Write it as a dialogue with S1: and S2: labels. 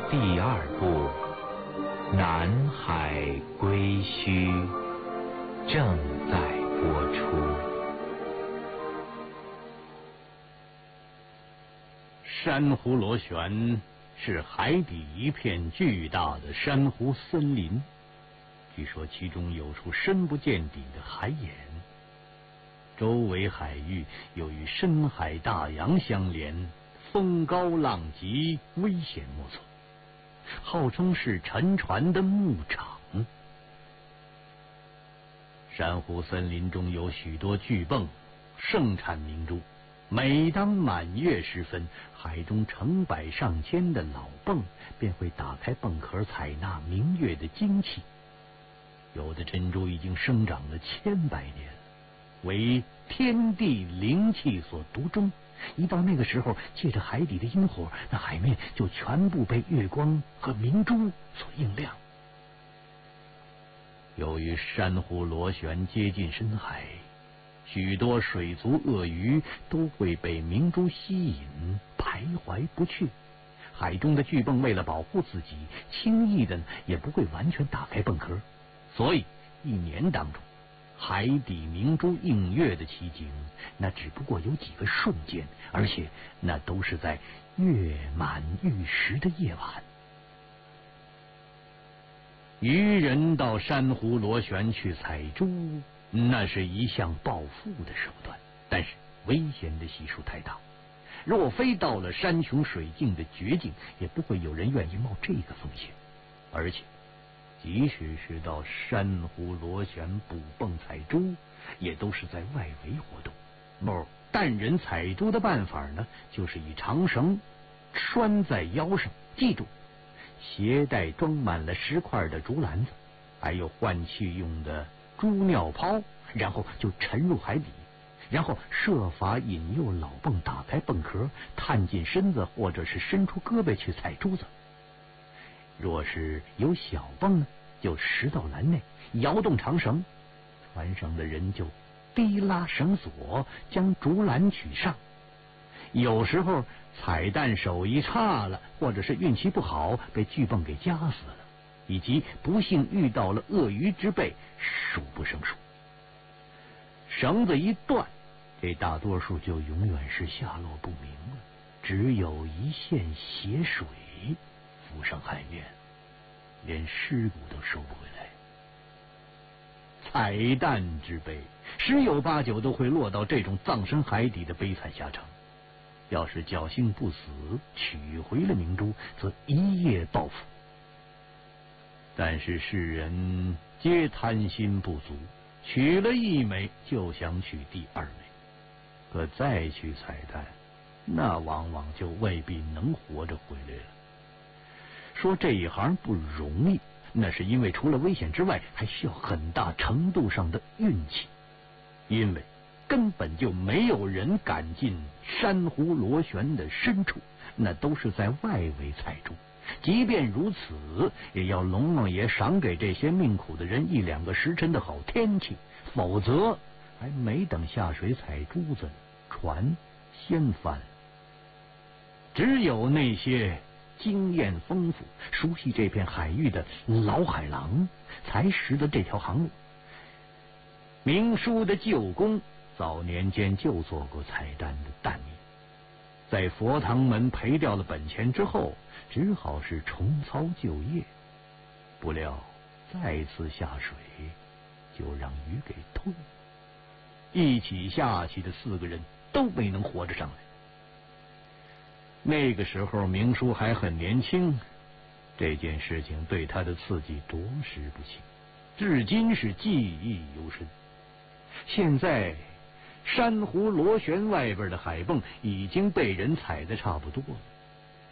S1: 第二部《南海归墟》正在播出。
S2: 珊瑚螺旋是海底一片巨大的珊瑚森林，据说其中有处深不见底的海眼，周围海域又与深海大洋相连，风高浪急，危险莫测，号称是沉船的牧场。珊瑚森林中有许多巨蚌，盛产明珠。每当满月时分，海中成百上千的老蚌便会打开蚌壳，采纳明月的精气。有的珍珠已经生长了千百年，为天地灵气所独钟。一到那个时候，借着海底的阴火，那海面就全部被月光和明珠所映亮。由于珊瑚螺旋接近深海，许多水族鳄鱼都会被明珠吸引，徘徊不去。海中的巨蚌为了保护自己，轻易的也不会完全打开蚌壳，所以一年当中，海底明珠映月的奇景，那只不过有几个瞬间，而且那都是在月满玉时的夜晚。渔人到珊瑚螺旋去采珠，那是一项暴富的手段，但是危险的系数太大。若非到了山穷水尽的绝境，也不会有人愿意冒这个风险。而且即使是到珊瑚螺旋捕蚌采珠，也都是在外围活动。但人采珠的办法呢，就是以长绳拴在腰上，记住，携带装满了石块的竹篮子，还有换气用的猪尿泡，然后就沉入海底，然后设法引诱老蚌打开蚌壳，探进身子或者是伸出胳膊去采珠子。若是有小蚌呢，就拾到篮内，摇动长绳，船上的人就低拉绳索，将竹篮取上。有时候彩蛋手艺差了，或者是运气不好，被巨蚌给夹死了，以及不幸遇到了鳄鱼之辈，数不胜数。绳子一断，这大多数就永远是下落不明了，只有一线血水浮上海面，连尸骨都收不回来。彩蛋之辈十有八九都会落到这种葬身海底的悲惨下场。要是侥幸不死，取回了明珠，则一夜暴富。但是世人皆贪心不足，取了一枚就想取第二枚，可再去彩蛋，那往往就未必能活着回来了。说这一行不容易，那是因为除了危险之外，还需要很大程度上的运气，因为根本就没有人敢进珊瑚螺旋的深处，那都是在外围采珠。即便如此，也要龙王爷赏给这些命苦的人一两个时辰的好天气，否则还没等下水采珠子，船先翻。只有那些经验丰富、熟悉这片海域的老海狼，才识得这条航路。明叔的舅公早年间就做过彩蛋的蛋米，在佛堂门赔掉了本钱之后，只好是重操旧业。不料再次下水，就让鱼给吞了。一起下去的4个人都没能活着上来。那个时候明叔还很年轻，这件事情对他的刺激着实不轻，至今是记忆犹深。现在珊瑚螺旋外边的海蚌已经被人采得差不多了，